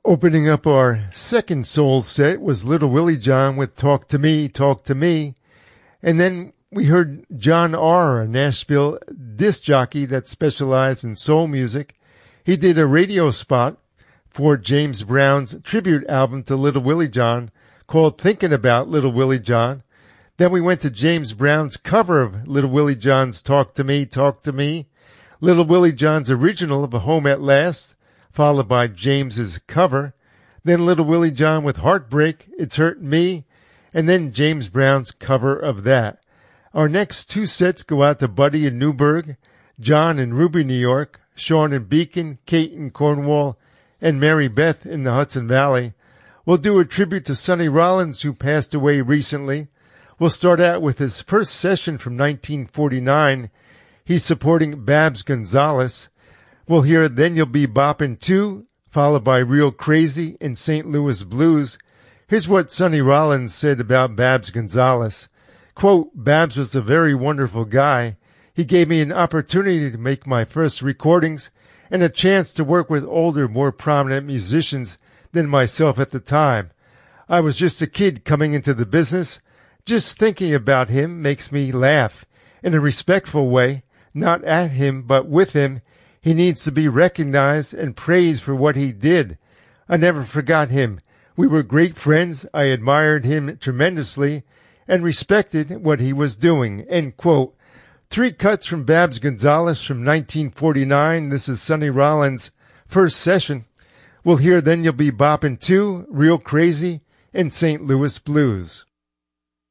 Opening up our second soul set was Little Willie John with Talk to Me, Talk to Me. And then we heard John R., a Nashville disc jockey that specialized in soul music. He did a radio spot for James Brown's tribute album to Little Willie John called Thinking About Little Willie John. Then we went to James Brown's cover of Little Willie John's Talk to Me, Talk to Me. Little Willie John's original of A Home at Last, followed by James's cover. Then Little Willie John with Heartbreak, It's Hurtin' Me, and then James Brown's cover of that. Our next two sets go out to Buddy in Newburgh, John in Ruby, New York, Sean in Beacon, Kate in Cornwall, and Mary Beth in the Hudson Valley. We'll do a tribute to Sonny Rollins, who passed away recently. We'll start out with his first session from 1949. He's supporting Babs Gonzalez. We'll hear Then You'll Be Boppin' Too, followed by Real Crazy in St. Louis Blues. Here's what Sonny Rollins said about Babs Gonzalez. Quote, Babs was a very wonderful guy. He gave me an opportunity to make my first recordings and a chance to work with older, more prominent musicians than myself at the time. I was just a kid coming into the business. Just thinking about him makes me laugh in a respectful way, not at him, but with him. He needs to be recognized and praised for what he did. I never forgot him. We were great friends. I admired him tremendously and respected what he was doing. End quote. Three cuts from Babs Gonzalez from 1949. This is Sonny Rollins' first session. We'll hear Then You'll Be Boppin' Too, Real Crazy, and St. Louis Blues.